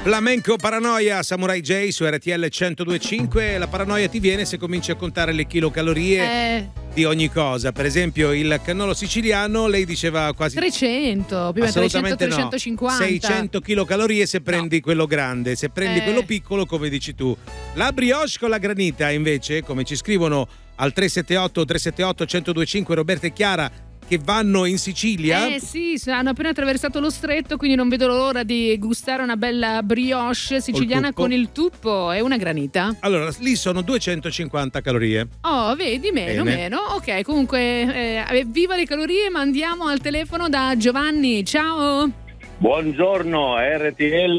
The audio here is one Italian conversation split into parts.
Flamenco Paranoia, Samurai J su RTL 102.5. La paranoia ti viene se cominci a contare le kilocalorie di ogni cosa. Per esempio il cannolo siciliano, lei diceva quasi 300, prima 300, 350. 600 kilocalorie se prendi quello grande, se prendi quello piccolo come dici tu. La brioche con la granita invece, come ci scrivono al 378 1025 Roberta e Chiara, che vanno in Sicilia. Sì, hanno appena attraversato lo stretto, quindi non vedo l'ora di gustare una bella brioche siciliana con il tuppo e una granita. Allora, lì sono 250 calorie. Oh, vedi, meno. Ok, comunque, viva le calorie, ma andiamo al telefono da Giovanni. Ciao. Buongiorno, RTL.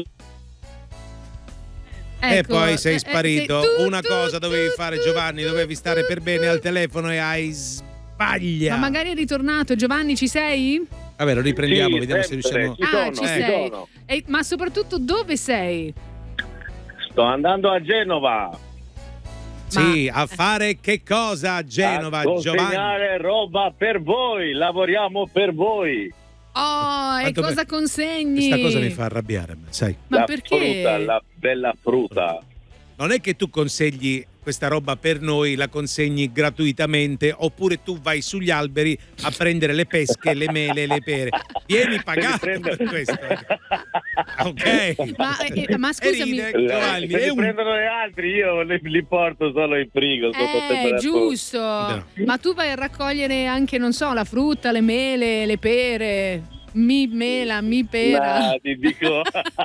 E poi sei sparito. Una cosa dovevi fare, Giovanni, dovevi stare per bene al telefono e hai sbagliato. Ma magari è ritornato. Giovanni, ci sei? Vabbè, lo riprendiamo, Sì, vediamo sempre, se riusciamo. Ci sei. Ma soprattutto dove sei? Sto andando a Genova. Sì, a fare che cosa a Genova, a consegnare Giovanni? roba per voi, lavoriamo per voi. Oh, e cosa consegni? Questa cosa mi fa arrabbiare, sai. Ma la perché? Frutta, la bella frutta. Non è che tu consegni questa roba per noi, la consegni gratuitamente, oppure tu vai sugli alberi a prendere le pesche, le mele, le pere. Vieni pagato per questo. Ok. Ma scusami, Giovanni, se li prendono gli altri, io li porto solo in frigo sotto temperatura. Giusto. No. Ma tu vai a raccogliere anche, non so, la frutta, le mele, le pere. Mi mela, mi pera. No, ti dico.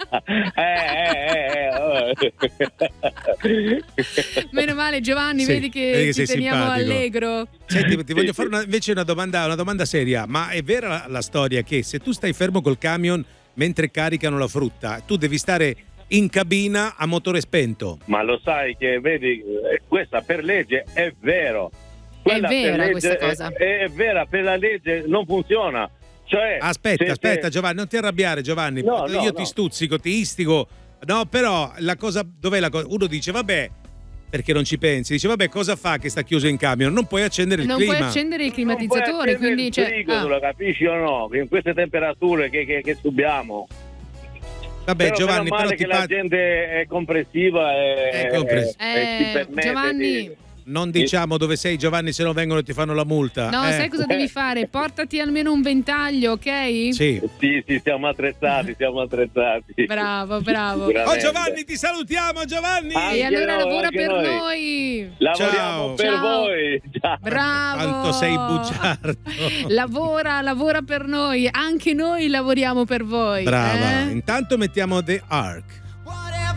Meno male, Giovanni, Sì, vedi che ci teniamo simpatico. allegro. Senti, ti voglio fare invece una domanda seria. Ma è vera la storia che se tu stai fermo col camion mentre caricano la frutta, tu devi stare in cabina a motore spento? Ma lo sai che, vedi, questa per legge è vero. È vera questa cosa. È vera, per la legge non funziona. Cioè, aspetta Giovanni, non ti arrabbiare Giovanni, io ti stuzzico, ti istigo. No, però la cosa, dov'è la cosa? Uno dice vabbè, perché non ci pensi, dice vabbè, cosa fa che sta chiuso in camion? Non puoi accendere il clima. Non puoi accendere il climatizzatore, quindi il frigo, tu lo capisci o no? In queste temperature che subiamo. Vabbè, però Giovanni, male però che la gente è comprensiva e si permette Giovanni, non diciamo dove sei, Giovanni, se no vengono e ti fanno la multa. No, sai cosa devi fare? Portati almeno un ventaglio, ok? Sì, siamo attrezzati. Bravo. Oh Giovanni, ti salutiamo Giovanni. E allora lavora per noi. Lavoriamo per voi. Ciao. Bravo. Quanto sei bugiardo. Lavora per noi. Anche noi lavoriamo per voi. Brava. Intanto mettiamo The Ark.